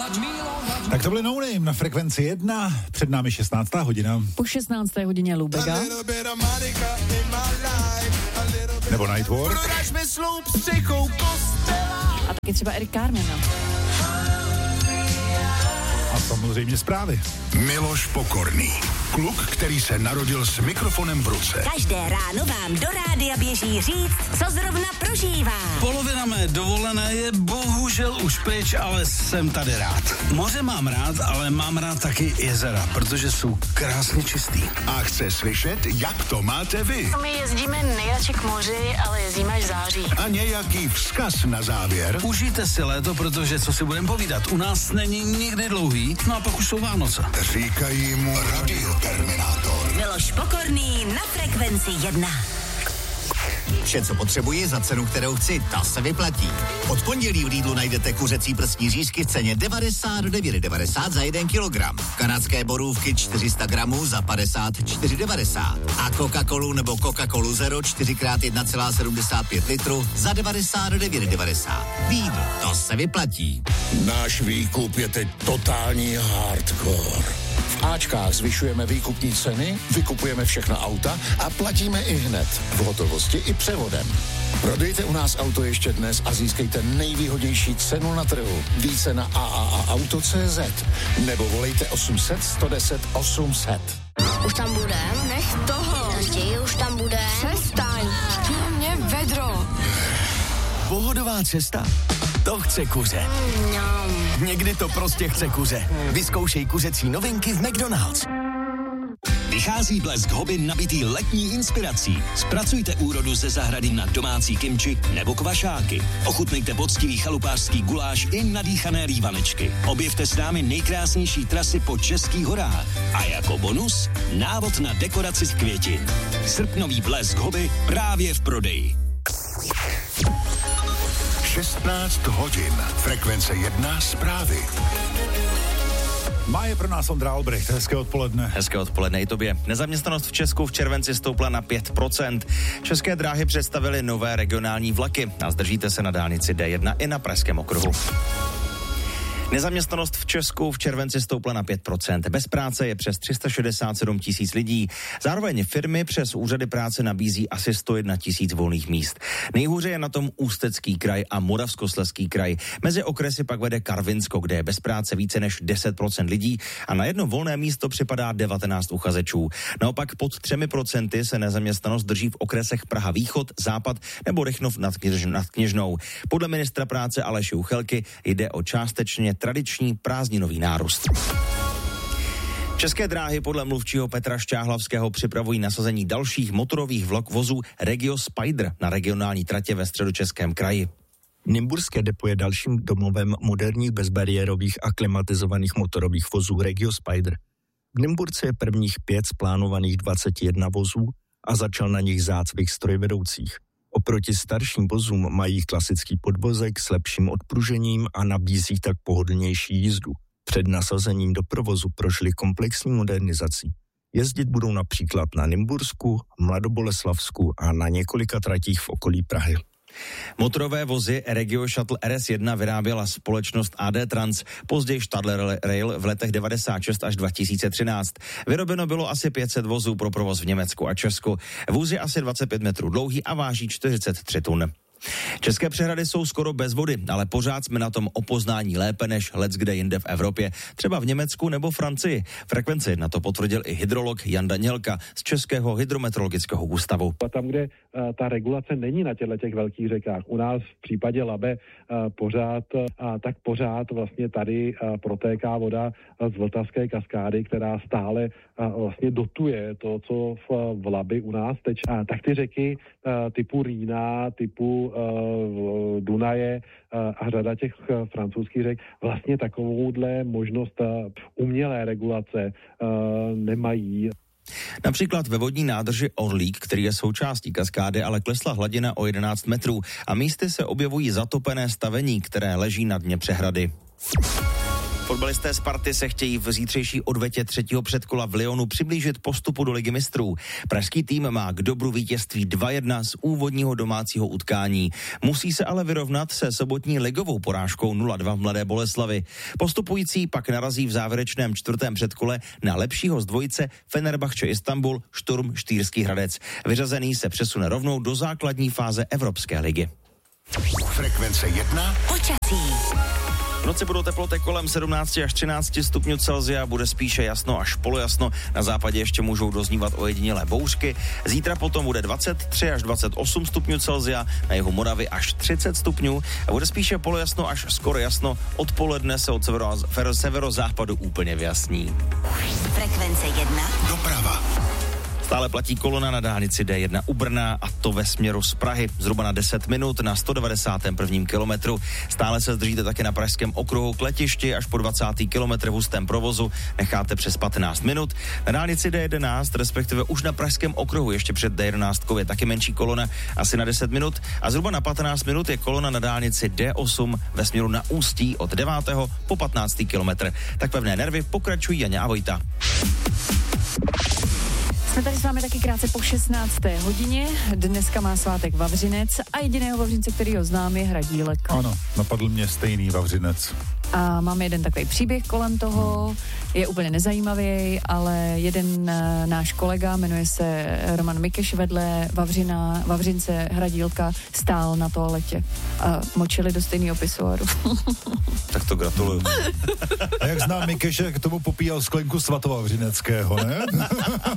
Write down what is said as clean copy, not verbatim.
Tak to byly No Name na Frekvenci 1, před námi 16. hodina. Po 16. hodině Lubega. Nebo Nightwork. A taky třeba Eric Carmen. A samozřejmě zprávy. Miloš Pokorný. Kluk, který se narodil s mikrofonem v ruce. Každé ráno vám do rádia běží říct, co zrovna prožívá. Polovina mé dovolené je bohužel už pryč, ale jsem tady rád. Moře mám rád, ale mám rád taky jezera, protože jsou krásně čistý. A chce slyšet, jak to máte vy. My jezdíme nejradši k moři, ale jezdíme až v září. A nějaký vzkaz na závěr. Užijte si léto, protože co si budeme povídat, u nás není nikdy dlouhý, no a pak už jsou Vánoce. Říkají mu Radioterminátor. Miloš Pokorný na Frekvenci 1. Vše, co potřebuji za cenu, kterou chci, ta se vyplatí. Od pondělí v Lidlu najdete kuřecí prstní řízky v ceně 99,90 za 1 kilogram. Kanadské borůvky 400 gramů za 54,90. A Coca-Colu nebo Coca-Colu Zero 4x1,75 litru za 99,90. Lidl, to se vyplatí. Náš výkup je teď totální hardcore. V Ačkách zvyšujeme výkupní ceny, vykupujeme všechna auta a platíme i hned. V hotovosti i převodem. Prodejte u nás auto ještě dnes a získejte nejvýhodnější cenu na trhu. Více na AAAauto.cz nebo volejte 800 110 800. Už tam budem? Nech toho. Raději už tam budem. Přestaň. Chtěl mě vedro. Pohodová cesta? To chce kuře. Někdy to prostě chce kuře. Vyzkoušej kuřecí novinky v McDonald's. Vychází Blesk Hobby nabitý letní inspirací. Zpracujte úrodu ze zahrady na domácí kimči nebo kvašáky. Ochutnejte poctivý chalupářský guláš i nadýchané rývanečky. Objevte s námi nejkrásnější trasy po českých horách. A jako bonus návod na dekoraci z květin. Srpnový Blesk Hobby právě v prodeji. 16 hodin. Frekvence 1 zprávy. Má je pro nás Ondra Albrecht. Hezké odpoledne. Hezké odpoledne i tobě. Nezaměstnanost v Česku v červenci stoupla na 5%. České dráhy představily nové regionální vlaky a zdržíte se na dálnici D1 i na Pražském okruhu. Nezaměstnanost v Česku v červenci stoupla na 5%. Bez práce je přes 367 000 lidí. Zároveň firmy přes úřady práce nabízí asi 101 000 volných míst. Nejhůře je na tom Ústecký kraj a Moravskoslezský kraj. Mezi okresy pak vede Karvinsko, kde je bez práce více než 10% lidí a na jedno volné místo připadá 19 uchazečů. Naopak pod 3% se nezaměstnanost drží v okresech Praha Východ, Západ nebo Rychnov nad Kněžnou. Podle ministra práce Aleše Juchelky jde o částečně tradiční prázdninový nárůst. České dráhy podle mluvčího Petra Šťáhlavského připravují nasazení dalších motorových vozů Regio Spider na regionální tratě ve Středočeském kraji. Nymburské depo je dalším domovem moderních bezbariérových a klimatizovaných motorových vozů Regio Spider. V Nymburce je prvních 5 z plánovaných 21 vozů a začal na nich zácvik strojvedoucích. Oproti starším vozům mají klasický podvozek s lepším odpružením a nabízí tak pohodlnější jízdu. Před nasazením do provozu prošli komplexní modernizací. Jezdit budou například na Nymbursku, Mladoboleslavsku a na několika tratích v okolí Prahy. Motorové vozy Regio Shuttle RS1 vyráběla společnost AD Trans, později Stadler Rail v letech 96 až 2013. Vyrobeno bylo asi 500 vozů pro provoz v Německu a Česku. Vůz je asi 25 metrů dlouhý a váží 43 tun. České přehrady jsou skoro bez vody, ale pořád jsme na tom o poznání lépe než leckde jinde v Evropě, třeba v Německu nebo Francii. Frekvenci na to potvrdil i hydrolog Jan Danělka z Českého hydrometeorologického ústavu. A tam, kde ta regulace není na těch velkých řekách, u nás v případě Labe pořád vlastně tady protéká voda z Vltavské kaskády, která stále vlastně dotuje to, co v Labi u nás teče. Tak ty řeky typu Rýna, typu Dunaje a řada těch francouzských řek vlastně takovouhle možnost umělé regulace nemají. Například ve vodní nádrži Orlík, který je součástí kaskády, ale klesla hladina o 11 metrů a místy se objevují zatopené stavení, které leží na dně přehrady. Fotbalisté Sparty se chtějí v zítřejší odvetě třetího předkola v Lyonu přiblížit postupu do Ligy mistrů. Pražský tým má k dobru vítězství 2-1 z úvodního domácího utkání. Musí se ale vyrovnat se sobotní ligovou porážkou 0-2 v Mladé Boleslavi. Postupující pak narazí v závěrečném čtvrtém předkole na lepšího z dvojice Fenerbahce Istanbul Šturm Štýrský Hradec. Vyřazený se přesune rovnou do základní fáze Evropské ligy. Frekvence 1. Počasí. V noci budou teploty kolem 17 až 13 stupňů Celsia, bude spíše jasno až polojasno, na západě ještě můžou doznívat ojedinělé bouřky. Zítra potom bude 23 až 28 stupňů Celsia, na jihu Moravy až 30 stupňů a bude spíše polojasno až skoro jasno, odpoledne se od severozápadu úplně vyjasní. Frekvence 1. Doprava. Stále platí kolona na dálnici D1 u Brna a to ve směru z Prahy zhruba na 10 minut na 191. kilometru. Stále se zdržíte také na pražském okruhu k letišti až po 20. kilometr v hustém provozu necháte přes 15 minut. Na dálnici D11, respektive už na pražském okruhu ještě před D11 je taky menší kolona asi na 10 minut a zhruba na 15 minut je kolona na dálnici D8 ve směru na Ústí od 9. po 15. kilometr. Tak pevné nervy pokračují Janě a Vojta. Jsme tady s vámi taky krátce po 16. hodině. Dneska má svátek Vavřinec a jediného Vavřince, který ho znám, je Hradílek. Ano, napadl mě stejný Vavřinec. A máme jeden takový příběh kolem toho, je úplně nezajímavý, ale jeden náš kolega, jmenuje se Roman Mikeš, vedle Vavřince Hradílka stál na toaletě a močili do stejného pisoáru. Tak to gratuluju. A jak znám Mikeše, k tomu popíjal sklenku svatovavřineckého, ne?